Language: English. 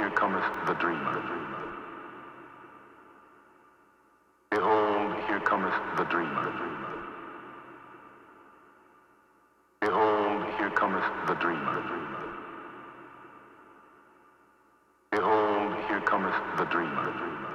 here cometh the dreamer. Behold, here cometh the dreamer. Behold, here cometh the dreamer. Behold, here cometh the dreamer.